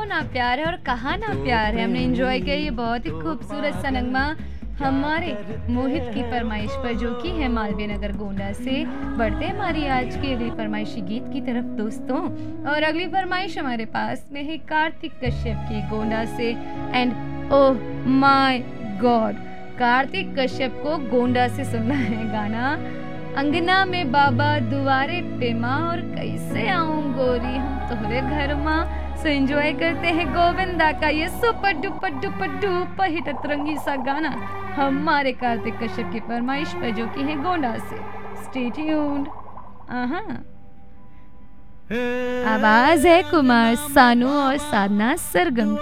ना प्यार है और कहाँ ना प्यार है। हमने एंजॉय किया ये बहुत ही खूबसूरत सा नगमा हमारे मोहित की फरमाइश पर, जो कि है मालवीय नगर गोंडा से। बढ़ते हैं हमारी आज की अगली फरमाइशी गीत की तरफ दोस्तों, और अगली फरमाइश हमारे पास में है कार्तिक कश्यप की गोंडा से। And oh my God, Kartik Kashyap को गोंडा से सुनना है गाना अंगना में बाबा दुआरे पे माँ और कैसे आऊं गोरी हम तोहरे घर माँ। सो एंजॉय करते हैं गोविंदा का ये super duper duper duper hit अतरंगी सा गाना हमारे कार्तिक कश्यप की फरमाइश पर, जो कि है गोंडा से। Stay tuned. आवाज है कुमार सानू और साधना सरगम।